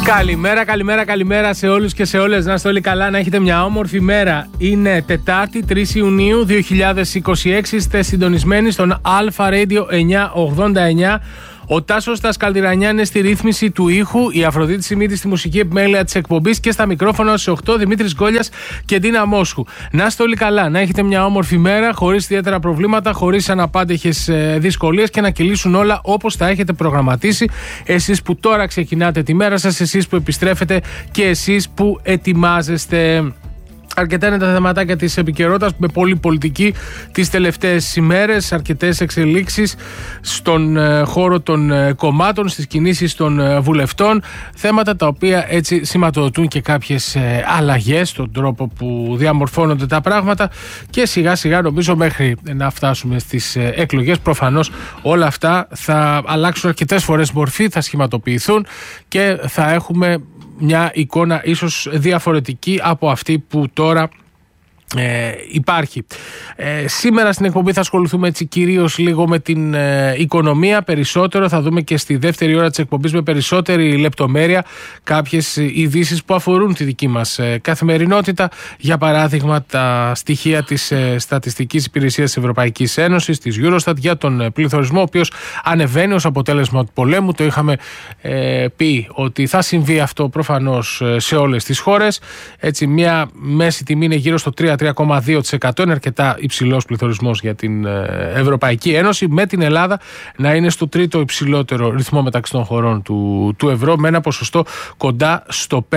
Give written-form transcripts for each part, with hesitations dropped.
Καλημέρα σε όλους και σε όλες. Να είστε όλοι καλά, να έχετε μια όμορφη μέρα. Είναι Τετάρτη, 3 Ιουνίου 2026. Είστε συντονισμένοι στον Alpha Radio 989. Ο Τάσος Τασκαλτηρανιά είναι στη ρύθμιση του ήχου, η Αφροδίτη Σιμίτη στη μουσική επιμέλεια της εκπομπής και στα μικρόφωνα στις 8 Δημήτρης Γκόλιας και Ντίνα Μόσχου. Να είστε όλοι καλά, να έχετε μια όμορφη μέρα, χωρίς ιδιαίτερα προβλήματα, χωρίς αναπάντεχες δυσκολίες και να κυλήσουν όλα όπως τα έχετε προγραμματίσει. Εσείς που τώρα ξεκινάτε τη μέρα σας, εσείς που επιστρέφετε και εσείς που ετοιμάζεστε. Αρκετά είναι τα θεματάκια της επικαιρότητας με πολλή πολιτική τις τελευταίες ημέρες, αρκετές εξελίξεις στον χώρο των κομμάτων, στις κινήσεις των βουλευτών, θέματα τα οποία έτσι σηματοδοτούν και κάποιες αλλαγές στον τρόπο που διαμορφώνονται τα πράγματα και σιγά σιγά νομίζω μέχρι να φτάσουμε στις εκλογές προφανώς όλα αυτά θα αλλάξουν αρκετές φορές μορφή, θα σχηματοποιηθούν και θα έχουμε μια εικόνα ίσως διαφορετική από αυτή που τώρα υπάρχει. Σήμερα στην εκπομπή θα ασχοληθούμε έτσι κυρίως λίγο με την οικονομία περισσότερο, θα δούμε και στη δεύτερη ώρα της εκπομπής με περισσότερη λεπτομέρεια κάποιες ειδήσεις που αφορούν τη δική μας καθημερινότητα, για παράδειγμα τα στοιχεία της Στατιστικής Υπηρεσίας της Ευρωπαϊκής Ένωσης, της Eurostat, για τον πληθωρισμό, ο οποίος ανεβαίνει ως αποτέλεσμα του πολέμου. Το είχαμε πει ότι θα συμβεί αυτό προφανώς σε όλες τις χώρες. Έτσι, μια μέση τιμή είναι γύρω στο 3,2%, είναι αρκετά υψηλός πληθωρισμός για την Ευρωπαϊκή Ένωση, με την Ελλάδα να είναι στο τρίτο υψηλότερο ρυθμό μεταξύ των χωρών του ευρώ, με ένα ποσοστό κοντά στο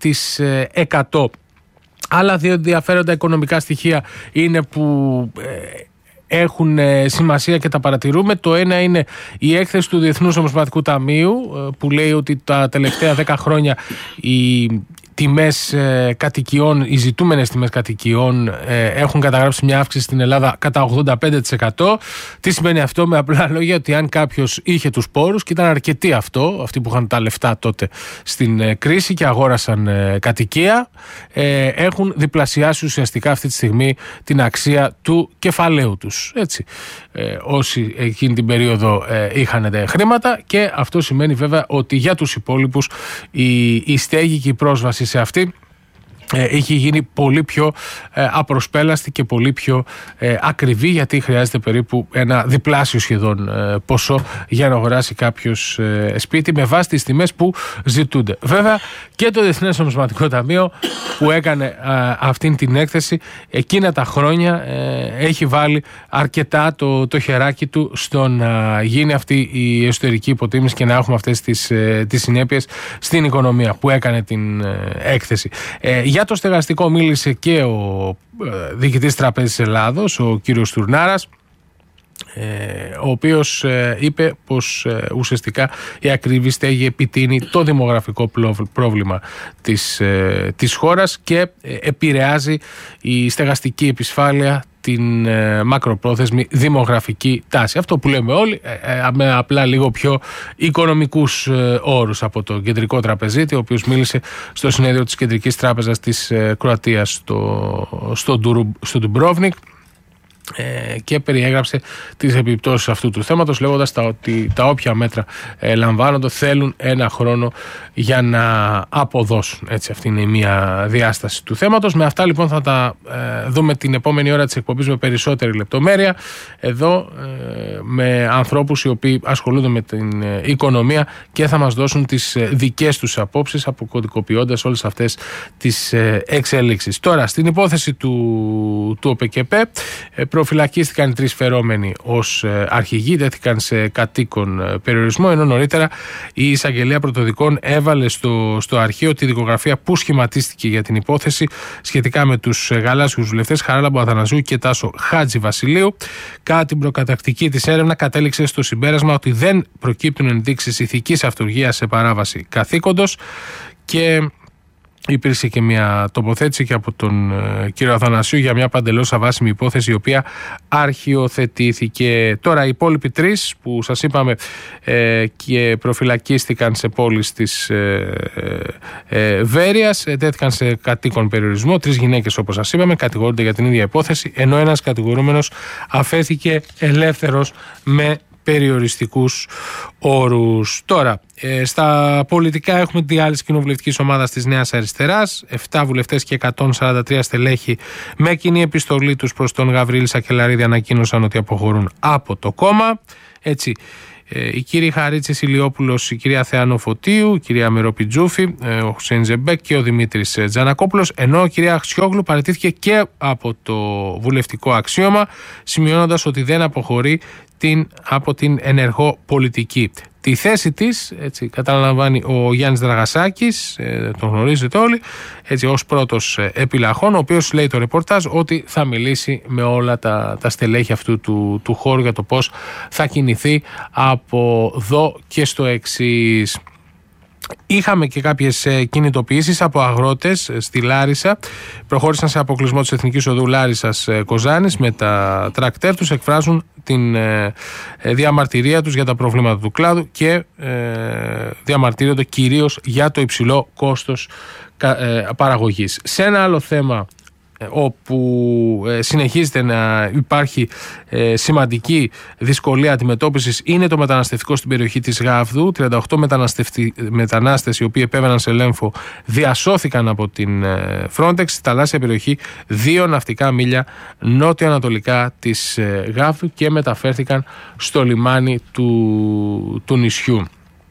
5%. Άλλα δύο ενδιαφέροντα οικονομικά στοιχεία είναι που έχουν σημασία και τα παρατηρούμε. Το ένα είναι η έκθεση του Διεθνούς Νομισματικού Ταμείου που λέει ότι τα τελευταία 10 χρόνια οι τιμές κατοικιών, οι ζητούμενες τιμές κατοικιών έχουν καταγράψει μια αύξηση στην Ελλάδα κατά 85%. Τι σημαίνει αυτό? Με απλά λόγια ότι αν κάποιος είχε τους πόρους, και ήταν αρκετοί αυτοί που είχαν τα λεφτά τότε στην κρίση και αγόρασαν κατοικία, έχουν διπλασιάσει ουσιαστικά αυτή τη στιγμή την αξία του κεφαλαίου τους. Έτσι. Όσοι εκείνη την περίοδο είχαν χρήματα, και αυτό σημαίνει βέβαια ότι για τους υπόλοιπους η στέγη και η πρόσβαση σε αυτή έχει γίνει πολύ πιο απροσπέλαστη και πολύ πιο ακριβή, γιατί χρειάζεται περίπου ένα διπλάσιο σχεδόν ποσό για να αγοράσει κάποιος σπίτι με βάση τις τιμές που ζητούνται. Βέβαια και το Διεθνές Νομισματικό Ταμείο που έκανε αυτήν την έκθεση εκείνα τα χρόνια έχει βάλει αρκετά το χεράκι του στο να γίνει αυτή η εσωτερική υποτίμηση και να έχουμε αυτές τις συνέπειες στην οικονομία που έκανε την έκθεση. Για το στεγαστικό μίλησε και ο διοικητής Τραπέζης Ελλάδος, ο κύριος Τουρνάρας, ο οποίος είπε πως ουσιαστικά η ακριβή στέγη επιτείνει το δημογραφικό πρόβλημα της χώρας και επηρεάζει η στεγαστική επισφάλεια την μακροπρόθεσμη δημογραφική τάση. Αυτό που λέμε όλοι με απλά λίγο πιο οικονομικούς όρους από τον κεντρικό τραπεζίτη, ο οποίος μίλησε στο συνέδριο της Κεντρικής Τράπεζας της Κροατίας στο Ντουμπρόβνικ και περιέγραψε τις επιπτώσεις αυτού του θέματος, λέγοντας ότι τα όποια μέτρα λαμβάνονται θέλουν ένα χρόνο για να αποδώσουν. Έτσι, αυτή είναι η μία διάσταση του θέματος. Με αυτά λοιπόν θα τα δούμε την επόμενη ώρα της εκπομπής με περισσότερη λεπτομέρεια, εδώ με ανθρώπους οι οποίοι ασχολούνται με την οικονομία και θα μας δώσουν τις δικές τους απόψεις, αποκωδικοποιώντας όλες αυτές τις εξέλιξεις. Τώρα, στην υπόθεση του ΟΠΕΚΕΠΕ προφυλακίστηκαν 3 φερόμενοι ως αρχηγοί, τέθηκαν σε κατοίκον περιορισμό, ενώ νωρίτερα η εισαγγελία πρωτοδικών έβαλε στο αρχείο τη δικογραφία που σχηματίστηκε για την υπόθεση σχετικά με τους γαλάζιους βουλευτές Χαράλαμπο Αθανασίου και Τάσο Χάτζη Βασιλείου. Κατά την προκαταρκτική της έρευνα κατέληξε στο συμπέρασμα ότι δεν προκύπτουν ενδείξεις ηθικής αυτουργίας σε παράβαση καθήκοντος και υπήρξε και μια τοποθέτηση και από τον κύριο Αθανασίου για μια παντελώς αβάσιμη υπόθεση η οποία αρχιοθετήθηκε. Τώρα οι υπόλοιποι 3 που σας είπαμε και προφυλακίστηκαν σε πόλεις της Βέρειας τέθηκαν σε κατοίκον περιορισμό. 3 γυναίκες όπως σας είπαμε κατηγορούνται για την ίδια υπόθεση, ενώ ένας κατηγορούμενος αφέθηκε ελεύθερος με περιοριστικούς όρους. Τώρα, στα πολιτικά έχουμε τη διάλυση κοινοβουλευτικής ομάδας της Νέας Αριστεράς, 7 βουλευτές και 143 στελέχη με κοινή επιστολή τους προς τον Γαβρίλη Σακελαρίδη ανακοίνωσαν ότι αποχωρούν από το κόμμα. Έτσι, η κυρία Χαρίτσης Ηλιόπουλος, η κυρία Θεάνο Φωτίου, η κυρία Μεροπιτζούφη, ο Χουσέιν Ζεμπέκ και ο Δημήτρης Τζανακόπουλος, ενώ η κυρία Αξιόγλου παραιτήθηκε και από το βουλευτικό αξίωμα, σημειώνοντας ότι δεν αποχωρεί από την ενεργό πολιτική. Τη θέση της, έτσι, καταλαμβάνει ο Γιάννης Δραγασάκης, τον γνωρίζετε όλοι, έτσι, ως πρώτος επιλαχών, ο οποίος λέει το ρεπορτάζ ότι θα μιλήσει με όλα τα στελέχη αυτού του χώρου για το πώς θα κινηθεί από εδώ και στο εξής. Είχαμε και κάποιες κινητοποιήσεις από αγρότες στη Λάρισα. Προχώρησαν σε αποκλεισμό της Εθνικής Οδού Λάρισσας Κοζάνης με τα τρακτέρ τους. Εκφράζουν την διαμαρτυρία τους για τα προβλήματα του κλάδου και διαμαρτύρονται κυρίως για το υψηλό κόστος παραγωγής. Σε ένα άλλο θέμα όπου συνεχίζεται να υπάρχει σημαντική δυσκολία αντιμετώπισης είναι το μεταναστευτικό στην περιοχή της Γάβδου. 38 μετανάστες οι οποίοι επέβαιναν σε Λέμφο διασώθηκαν από την Frontex στη θαλάσσια περιοχή 2 ναυτικά μίλια νότιο-ανατολικά της Γάβδου και μεταφέρθηκαν στο λιμάνι του νησιού.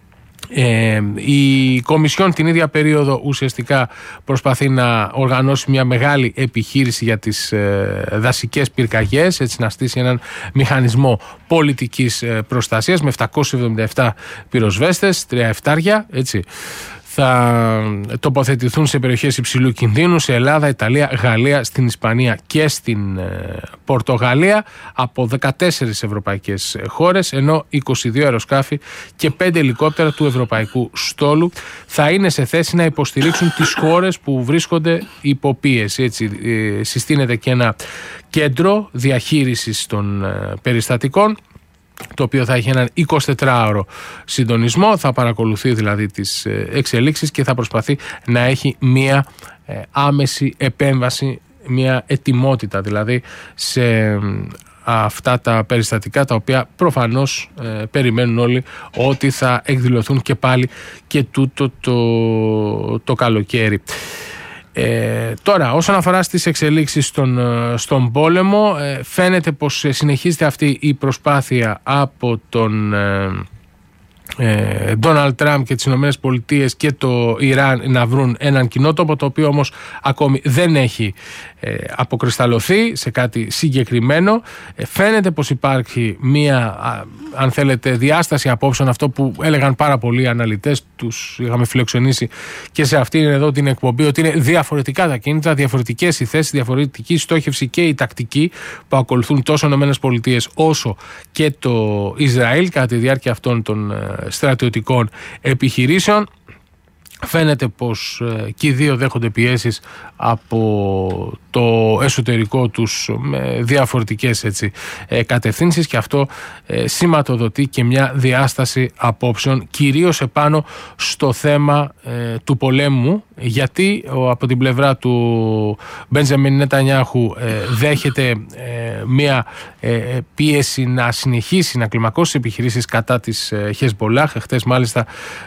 Η Κομισιόν την ίδια περίοδο ουσιαστικά προσπαθεί να οργανώσει μια μεγάλη επιχείρηση για τις δασικές πυρκαγιές, έτσι να στήσει έναν μηχανισμό πολιτικής προστασίας με 777 πυροσβέστες, 3 εφτάρια, έτσι. Θα τοποθετηθούν σε περιοχές υψηλού κινδύνου σε Ελλάδα, Ιταλία, Γαλλία, στην Ισπανία και στην Πορτογαλία από 14 ευρωπαϊκές χώρες, ενώ 22 αεροσκάφη και 5 ελικόπτερα του Ευρωπαϊκού Στόλου θα είναι σε θέση να υποστηρίξουν τις χώρες που βρίσκονται υπό πίεση. Έτσι, συστήνεται και ένα κέντρο διαχείρισης των περιστατικών, το οποίο θα έχει έναν 24ωρο συντονισμό, θα παρακολουθεί δηλαδή τις εξελίξεις και θα προσπαθεί να έχει μία άμεση επέμβαση, μία ετοιμότητα δηλαδή σε αυτά τα περιστατικά, τα οποία προφανώς περιμένουν όλοι ότι θα εκδηλωθούν και πάλι και τούτο το καλοκαίρι. Τώρα, όσον αφορά στις εξελίξεις στον πόλεμο, φαίνεται πως συνεχίζεται αυτή η προσπάθεια από τον Ντόναλντ Τραμπ και τις Ηνωμένες Πολιτείες και το Ιράν να βρουν έναν κοινό τόπο, το οποίο όμως ακόμη δεν έχει αποκρισταλωθεί σε κάτι συγκεκριμένο. Φαίνεται πως υπάρχει μία, αν θέλετε, διάσταση απόψεων, αυτό που έλεγαν πάρα πολλοί αναλυτές, τους είχαμε φιλοξενήσει και σε αυτήν εδώ την εκπομπή, ότι είναι διαφορετικά τα κίνητρα, διαφορετικές οι θέσεις, διαφορετική στόχευση και η τακτική που ακολουθούν τόσο οι Ηνωμένες Πολιτείες όσο και το Ισραήλ κατά τη διάρκεια αυτών των στρατιωτικών επιχειρήσεων. Φαίνεται πως και οι δύο δέχονται πιέσεις από το εσωτερικό τους με διαφορετικές, έτσι, κατευθύνσεις, και αυτό σηματοδοτεί και μια διάσταση απόψεων, κυρίως επάνω στο θέμα του πολέμου, γιατί από την πλευρά του Μπέντζαμιν Νετανιάχου δέχεται μια πίεση να συνεχίσει να κλιμακώσει επιχειρήσεις κατά της Χεσμπολάχ. Χθες μάλιστα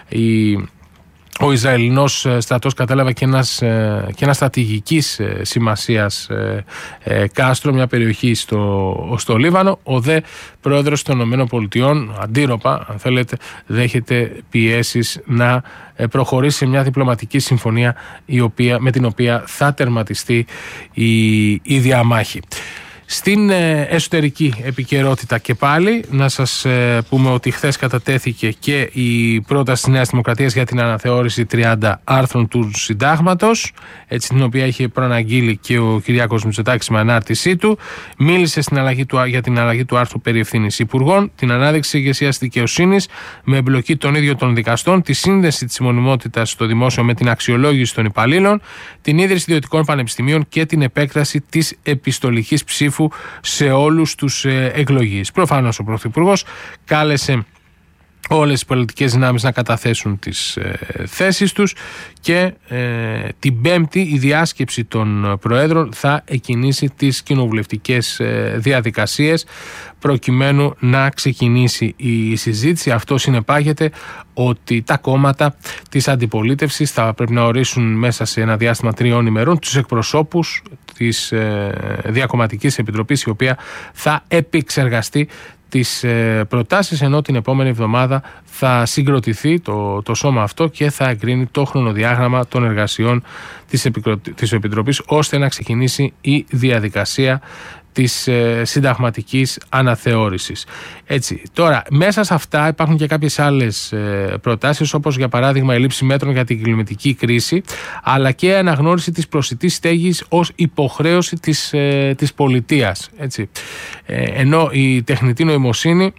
ο Ισραηλινός στρατός κατέλαβε και ένα στρατηγικής σημασίας κάστρο, μια περιοχή στο Λίβανο. Ο δε πρόεδρος των ΗΠΑ, αντίρροπα αν θέλετε, δέχεται πιέσεις να προχωρήσει σε μια διπλωματική συμφωνία με την οποία θα τερματιστεί η διαμάχη. Στην εσωτερική επικαιρότητα και πάλι να σας πούμε ότι χθες κατατέθηκε και η πρόταση της Νέας Δημοκρατίας για την αναθεώρηση 30 άρθρων του Συντάγματος, έτσι, την οποία είχε προαναγγείλει και ο Κυριάκος Μητσοτάκης με ανάρτησή του. Μίλησε για την αλλαγή του άρθρου περί ευθύνης υπουργών, την ανάδειξη ηγεσίας δικαιοσύνης με εμπλοκή των ίδιων των δικαστών, τη σύνδεση της μονιμότητας στο δημόσιο με την αξιολόγηση των υπαλλήλων, την ίδρυση ιδιωτικών πανεπιστημίων και την επέκταση της επιστολικής ψήφου σε όλους τους εκλογείς. Προφανώς ο Πρωθυπουργός κάλεσε όλες οι πολιτικές δυνάμεις να καταθέσουν τις θέσεις τους και την Πέμπτη η διάσκεψη των Προέδρων θα εκκινήσει τις κοινοβουλευτικές διαδικασίες προκειμένου να ξεκινήσει η συζήτηση. Αυτό συνεπάγεται ότι τα κόμματα της αντιπολίτευσης θα πρέπει να ορίσουν μέσα σε ένα διάστημα 3 ημερών τους εκπροσώπους της Διακομματικής Επιτροπής, η οποία θα επεξεργαστεί τις προτάσεις, ενώ την επόμενη εβδομάδα θα συγκροτηθεί το σώμα αυτό και θα εγκρίνει το χρονοδιάγραμμα των εργασιών της Επιτροπής, ώστε να ξεκινήσει η διαδικασία της συνταγματικής αναθεώρησης. Έτσι, τώρα, μέσα σε αυτά υπάρχουν και κάποιες άλλες προτάσεις, όπως για παράδειγμα η λήψη μέτρων για την κλιματική κρίση, αλλά και αναγνώριση της προσιτής στέγης ως υποχρέωση της πολιτείας. Έτσι. Ενώ η τεχνητή νοημοσύνη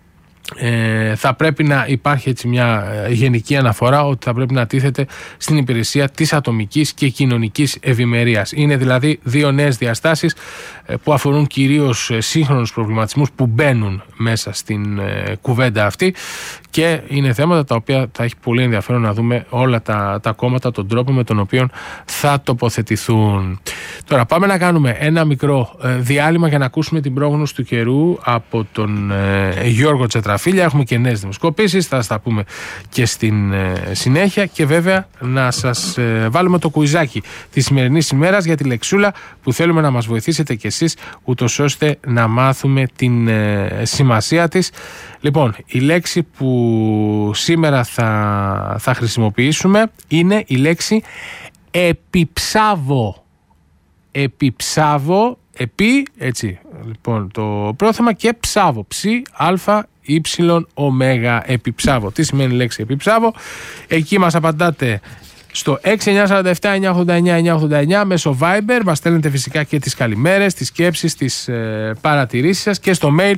θα πρέπει να υπάρχει έτσι μια γενική αναφορά ότι θα πρέπει να τίθεται στην υπηρεσία της ατομικής και κοινωνικής ευημερίας. Είναι δηλαδή 2 νέες διαστάσεις που αφορούν κυρίως σύγχρονους προβληματισμούς που μπαίνουν μέσα στην κουβέντα αυτή, και είναι θέματα τα οποία θα έχει πολύ ενδιαφέρον να δούμε όλα τα κόμματα, τον τρόπο με τον οποίο θα τοποθετηθούν. Τώρα πάμε να κάνουμε ένα μικρό διάλειμμα για να ακούσουμε την πρόγνωση του καιρού από τον Γιώργο Τσετραφίλια. Έχουμε και νέες δημοσκοπήσεις, θα τα πούμε και στην συνέχεια, και βέβαια να σας βάλουμε το κουιζάκι της σημερινής ημέρας για τη λεξούλα που θέλουμε να μας βοηθήσετε κι εσείς, ούτως ώστε να μάθουμε την σημασία της. Λοιπόν, η λέξη που σήμερα θα χρησιμοποιήσουμε είναι η λέξη επιψάβο. Επιψάβο, έτσι, λοιπόν, το πρόθεμα, και ψάβο, α, ω, επιψάβο. Τι σημαίνει η λέξη επιψάβο? Εκεί μας απαντάτε στο 6947-989-989 μέσω Viber. Μας στέλνετε φυσικά και τις καλημέρες, τις σκέψεις, τις παρατηρήσεις σας, και στο mail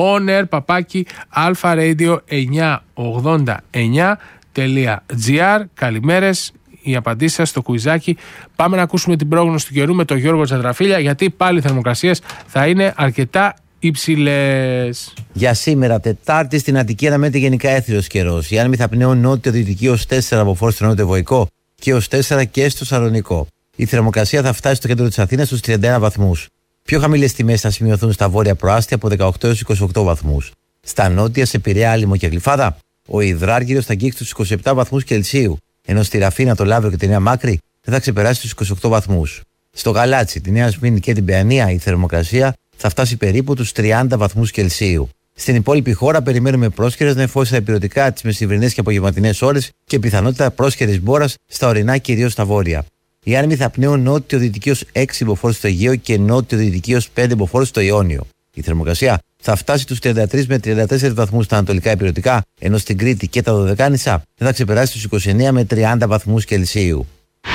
onair@alpha-radio989.gr. Καλημέρες, οι απαντήσεις σας στο κουιζάκι. Πάμε να ακούσουμε την πρόγνωση του καιρού με τον Γιώργο Τσατραφίλια, γιατί πάλι οι θερμοκρασίες θα είναι αρκετά υψηλές. Για σήμερα, Τετάρτη, στην Αττική αναμένεται γενικά έθριος καιρός. Οι άνεμοι θα πνέουν νότιο-δυτική ως 4 από φόρους στο νότιο-βορικό και ως 4 και στο Σαλονικό. Η θερμοκρασία θα φτάσει στο κέντρο της Αθήνας στους 31 βαθμούς. Πιο χαμηλές τιμές θα σημειωθούν στα βόρεια προάστια από 18 έως 28 βαθμούς. Στα νότια, σε Πειραιά, Άλυμο και Γλυφάδα, ο υδράργυρος θα αγγίξει τους 27 βαθμούς Κελσίου, ενώ στη Ραφίνα, το Λαύριο και τη Νέα Μάκρη δεν θα ξεπεράσει τους 28 βαθμούς. Στο Γαλάτσι, τη Νέα Σμύρνη και την Παιανία, η θερμοκρασία θα φτάσει περίπου τους 30 βαθμούς Κελσίου. Στην υπόλοιπη χώρα περιμένουμε πρόσχερες νεφώσεις στα ηπειρωτικά τις μεσημβρινές και απογευματινές ώρες και πιθανότητα πρόσχερης μπόρας στα ορεινά, κυρίως στα βόρεια. Οι άνεμοι θα πνέουν νότιο-δυτική ως 6 μποφόρ στο Αιγαίο και νότιο-δυτική ως 5 μποφόρ στο Ιόνιο. Η θερμοκρασία θα φτάσει τους 33 με 34 βαθμούς στα ανατολικά ηπειρωτικά, ενώ στην Κρήτη και τα Δωδεκάνησα δεν θα ξεπεράσει τους 29 με 30 βαθμούς Κελσίου.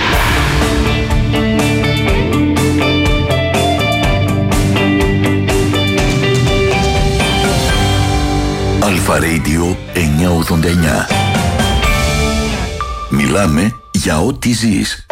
Αλφα Radio 989. Μιλάμε για ό,τι ζεις.